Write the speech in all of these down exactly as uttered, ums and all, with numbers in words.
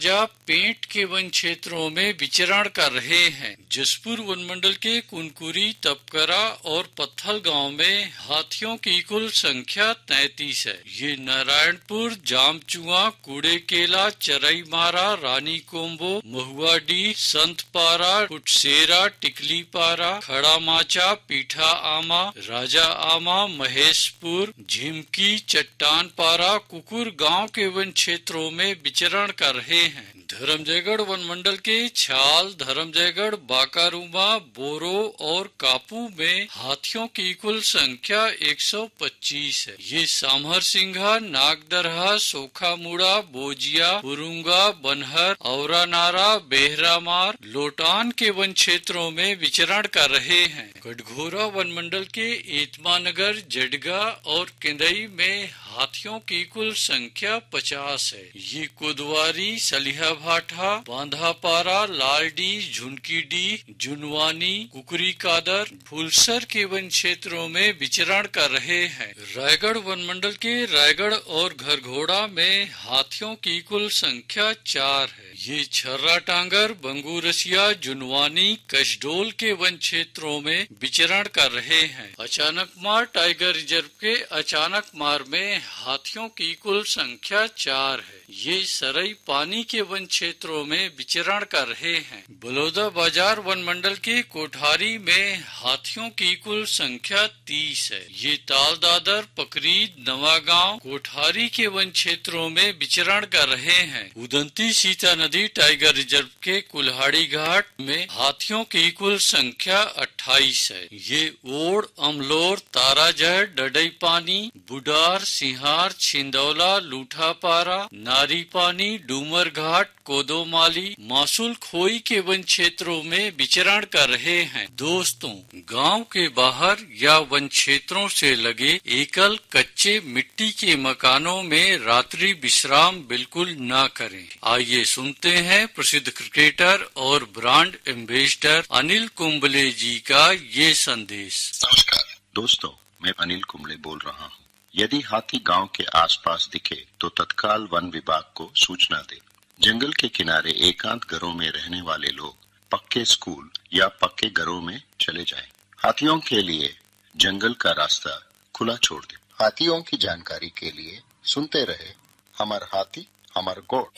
राजा paint के one क्षेत्रों में विचरण कर रहे हैं। जसपुर वन मंडल के कुनकुरी, तपकरा और पत्थल गांव में हाथियों की कुल संख्या तैंतीस है। ये नारायणपुर, जामचुआ, कुड़ेकेला, चरईमारा, रानी कोम्बो, महुआडी, संतपारा, कुटसेरा, टिकलीपारा, खड़ा माचा, पीठा आमा, राजा आमा, महेशपुर, झिमकी, चट्टान पारा, कुकुर गांव के वन क्षेत्रों में विचरण कर रहे हैं। धर्मजयगढ़ वन मंडल के छाल, धर्मजयगढ़, बाकारूमा, बोरो और कापू में हाथियों की कुल संख्या एक सौ पच्चीस है। ये सामहर सिंघा, नागदरहा, सोखामुड़ा, बोजिया, पुरुंगा, बनहर, औरानारा, बेहरामार, लोटान के वन क्षेत्रों में विचरण कर रहे हैं। गढ़घोरा वन मंडल के एतमानगर, जडगा और केंदई में हाथियों की कुल संख्या पचास है। ये कोदवारी, सलिहा भाठा, बांधापारा, लालडी, झुनकीडी, जुनवानी, कुकरी कादर, फुलसर के वन क्षेत्रों में विचरण कर रहे हैं। रायगढ़ वन मंडल के रायगढ़ और घरघोड़ा में हाथियों की कुल संख्या चार है। ये छर्रा टांगर, बंगूरसिया, जुनवानी, कशडोल के वन क्षेत्रों में विचरण कर रहे हैं। अचानक मार टाइगर रिजर्व के अचानक मार में हाथियों की कुल संख्या चार है। ये सरई पानी के वन क्षेत्रों में विचरण कर रहे हैं। बलौदा बाजार वन मंडल के कोठारी में हाथियों की कुल संख्या तीस है। ये ताल दादर, पकरीद, नवागांव, कोठारी के वन क्षेत्रों में विचरण कर रहे हैं। उदंती सीता नदी टाइगर रिजर्व के कुल्हाड़ी घाट में हाथियों की कुल संख्या अट्ठाईस है। ये ओड़, अमलोर, ताराजहर, डडई पानी, बुडार, सिंहार, छिंदौला, लूठापारा, नारी पानी, डूमर घाट, कोदोमाली, मासूल खोई के वन क्षेत्रों में विचरण कर रहे हैं। दोस्तों, गांव के बाहर या वन क्षेत्रों से लगे एकल कच्चे मिट्टी के मकानों में रात्रि विश्राम बिल्कुल न करें। आइए सुनते हैं प्रसिद्ध क्रिकेटर और ब्रांड एम्बेसडर अनिल कुंबले जी का ये संदेश। नमस्कार दोस्तों, मैं अनिल कुंबले बोल रहा हूँ। यदि हाथी गांव के आसपास दिखे तो तत्काल वन विभाग को सूचना दे। जंगल के किनारे एकांत घरों में रहने वाले लोग पक्के स्कूल या पक्के घरों में चले जाएं। हाथियों के लिए जंगल का रास्ता खुला छोड़ दे। हाथियों की जानकारी के लिए सुनते रहे हमार हाथी हमार गोड़।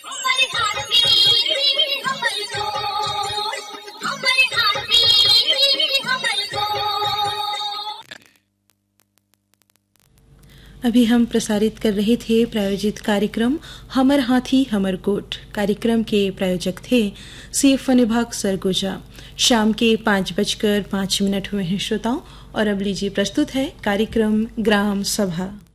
अभी हम प्रसारित कर रहे थे प्रायोजित कार्यक्रम हमर हाथी हमर गोठ। कार्यक्रम के प्रायोजक थे सीएफ वन विभाग सरगोजा। शाम के पाँच बजकर पाँच मिनट हुए हैं श्रोताओं, और अब लीजिए प्रस्तुत है कार्यक्रम ग्राम सभा।